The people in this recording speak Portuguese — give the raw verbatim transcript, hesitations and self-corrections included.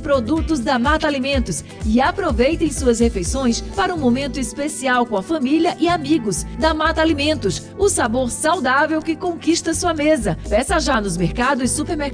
produtos da Mata Alimentos e aproveitem suas refeições para um momento especial com a família e amigos. Da Mata Alimentos, o sabor saudável que conquista sua mesa. Peça já nos mercados e supermercados